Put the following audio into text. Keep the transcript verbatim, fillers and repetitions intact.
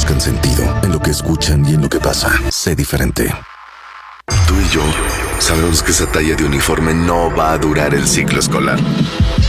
buscan sentido en lo que escuchan y en lo que pasa. Sé diferente. Tú y yo sabemos que esa talla de uniforme no va a durar el ciclo escolar.